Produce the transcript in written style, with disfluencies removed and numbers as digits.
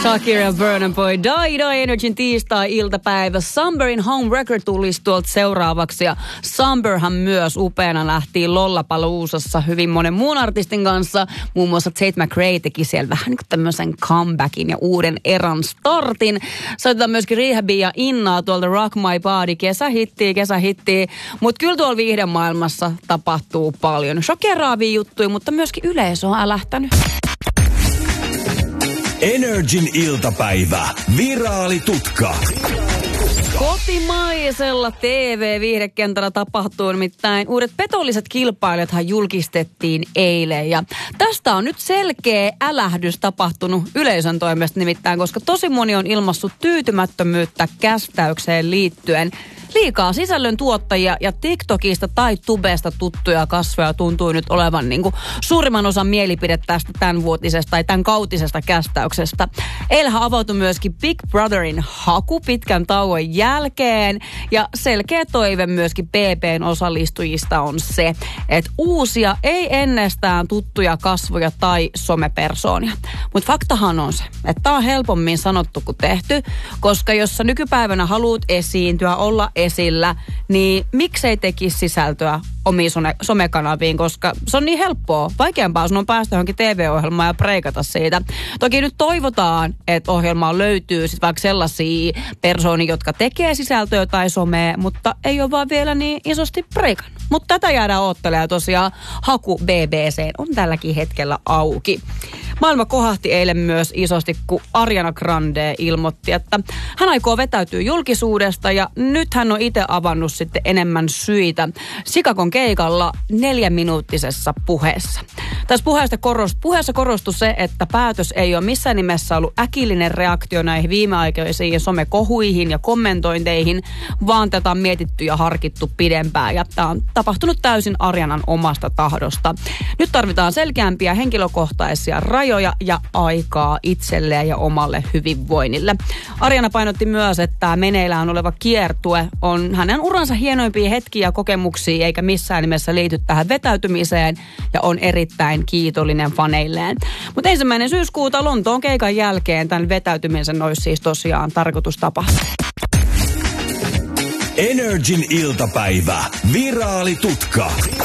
Shakira ja Burna Boy, Die Energyn tiistai-iltapäivä. Sumberin Home Record tulisi tuolta seuraavaksi. Ja Sumberhan myös upeana lähti Lollapaloozassa hyvin monen muun artistin kanssa. Muun muassa Tate McRae teki siellä vähän niin kuin tämmöisen comebackin ja uuden eran startin. Soitetaan myöskin Rehabia ja Innaa tuolta Rock My Body. Kesähittiä. Mutta kyllä tuolla viihdemaailmassa tapahtuu paljon. Shokeraavia juttuja, mutta myöskin yleisö on älähtänyt. Energin iltapäivä. Viraalitutka. Kotimaisella TV-viihdekentällä tapahtuu nimittäin uudet petolliset kilpailijathan julkistettiin eilen. Ja tästä on nyt selkeä älähdys tapahtunut yleisön toimesta nimittäin, koska tosi moni on ilmaissut tyytymättömyyttä kästäykseen liittyen. Liikaa sisällön tuottajia ja TikTokista tai Tubesta tuttuja kasvoja tuntuu nyt olevan niin kuin suurimman osan mielipide tästä tämänvuotisesta tai tämän kautisesta kästäyksestä. Eilähän avautui myöskin Big Brotherin haku pitkän tauon jälkeen ja selkeä toive myöskin BB:n osallistujista on se, että uusia ei ennestään tuttuja kasvoja tai somepersoonia. Mutta faktahan on se, että tämä on helpommin sanottu kuin tehty, koska jos sä nykypäivänä haluat esiintyä, olla esillä, niin miksei tekisi sisältöä omiin somekanaviin, koska se on niin helppoa. Vaikeampaa sun on päästä johonkin TV-ohjelmaan ja preikata siitä. Toki nyt toivotaan, että ohjelmaan löytyy sit vaikka sellaisia persoonia, jotka tekee sisältöä tai somea, mutta ei ole vaan vielä niin isosti preikannut. Mutta tätä jäädään oottelemaan ja tosiaan haku BBC on tälläkin hetkellä auki. Maailma kohahti eilen myös isosti, kun Ariana Grande ilmoitti, että hän aikoo vetäytyä julkisuudesta ja nyt hän on itse avannut sitten enemmän syitä Chicagon keikalla 4-minuuttisessa puheessa. Tässä puheessa korostui se, että päätös ei ole missään nimessä ollut äkillinen reaktio näihin viimeaikaisiin somekohuihin ja kommentointeihin, vaan tätä on mietitty ja harkittu pidempään ja tämä on tapahtunut täysin Arianan omasta tahdosta. Nyt tarvitaan selkeämpiä henkilökohtaisia rajoja ja aikaa itselleen ja omalle hyvinvoinnille. Ariana painotti myös, että meneillään oleva kiertue on hänen uransa hienoimpia hetkiä ja kokemuksia, eikä missään nimessä liity tähän vetäytymiseen ja on erittäin kiitollinen faneilleen. Mutta 1. syyskuuta Lontoon keikan jälkeen tämän vetäytymisen olisi siis tosiaan tarkoitus tapahtua. Energin iltapäivä. Viraalitutka.